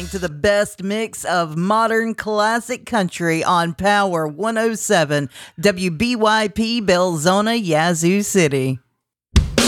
to the best mix of modern classic country on Power 107 WBYP Belzona, Yazoo City.